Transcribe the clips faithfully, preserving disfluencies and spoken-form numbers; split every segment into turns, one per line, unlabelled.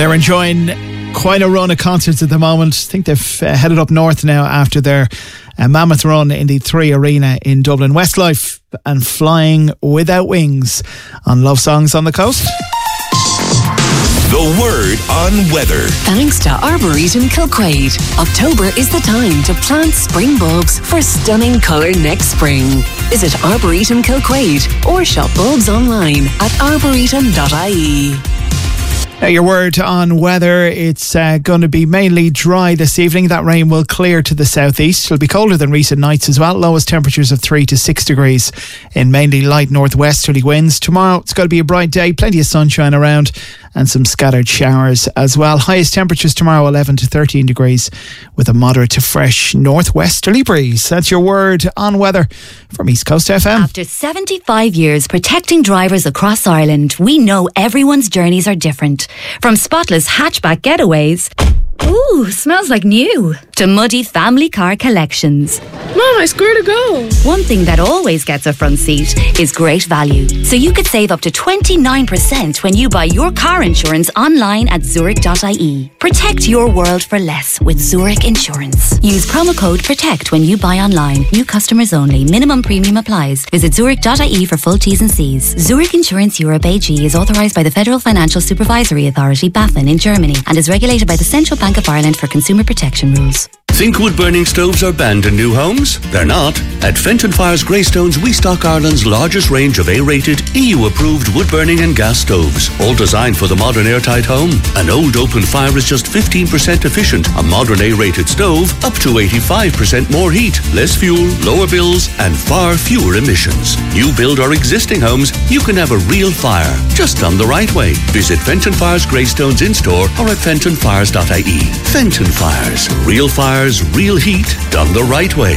they're enjoying quite a run of concerts at the moment. I think they've uh, headed up north now after their uh, mammoth run in the Three Arena in Dublin. Westlife and Flying Without Wings on Love Songs on the Coast.
The word on weather.
Thanks to Arboretum Kilquade. October is the time to plant spring bulbs for stunning colour next spring. Visit Arboretum Kilquade or shop bulbs online at arboretum dot I E.
Now, your word on weather, it's uh, going to be mainly dry this evening. That rain will clear to the southeast. It'll be colder than recent nights as well. Lowest temperatures of three to six degrees in mainly light northwesterly winds. Tomorrow, it's going to be a bright day, plenty of sunshine around and some scattered showers as well. Highest temperatures tomorrow, eleven to thirteen degrees with a moderate to fresh northwesterly breeze. That's your word on weather from East Coast F M.
After seventy-five years protecting drivers across Ireland, we know everyone's journeys are different. From spotless hatchback getaways, ooh, smells like new, to muddy family car collections.
Mom, I swear to go.
One thing that always gets a front seat is great value. So you could save up to twenty-nine percent when you buy your car insurance online at zurich dot I E. Protect your world for less with Zurich Insurance. Use promo code PROTECT when you buy online. New customers only. Minimum premium applies. Visit zurich dot I E for full T's and C's. Zurich Insurance Europe A G is authorised by the Federal Financial Supervisory Authority, BaFin, in Germany, and is regulated by the Central Bank of Ireland for consumer protection rules.
Think wood-burning stoves are banned in new homes? They're not. At Fenton Fire's Greystones, we stock Ireland's largest range of A-rated, E U-approved wood-burning and gas stoves, all designed for the modern airtight home. An old open fire is just fifteen percent efficient. A modern A-rated stove, up to eighty-five percent more heat, less fuel, lower bills, and far fewer emissions. New build or existing homes, you can have a real fire, just done the right way. Visit Fenton Fire's Greystones in-store or at fenton fires dot I E. Fenton Fires. Real fires, real heat, done the right way.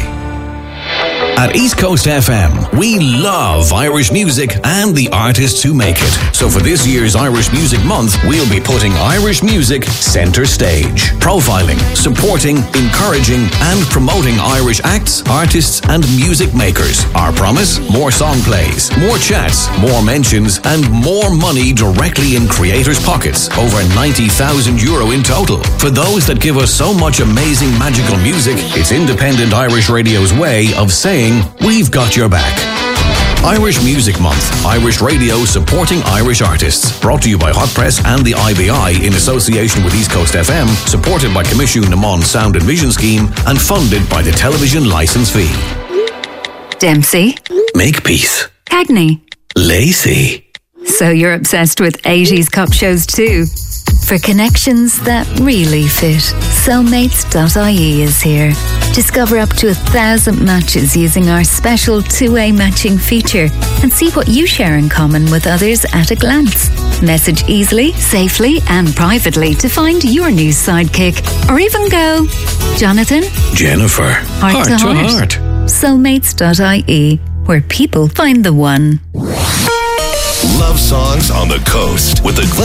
At East Coast F M, we love Irish music and the artists who make it. So for this year's Irish Music Month, we'll be putting Irish music centre stage. Profiling, supporting, encouraging and promoting Irish acts, artists and music makers. Our promise? More song plays, more chats, more mentions and more money directly in creators' pockets. Over ninety thousand euro in total. For those that give us so much amazing magical music, it's Independent Irish Radio's way of saying we've got your back. Irish Music Month. Irish Radio supporting Irish artists. Brought to you by Hot Press and the I B I in association with East Coast F M. Supported by Commission Naman Sound and Vision Scheme and funded by the television licence fee.
Dempsey.
Makepeace.
Cagney.
Lacey.
So you're obsessed with eighties cop shows too? For connections that really fit, soulmates dot I E is here. Discover up to a thousand matches using our special two-way matching feature and see what you share in common with others at a glance. Message easily, safely and privately to find your new sidekick. Or even go, Jonathan,
Jennifer,
heart,
heart
to
to
heart.
heart.
soulmates dot I E, where people find the one.
Love Songs on the Coast with the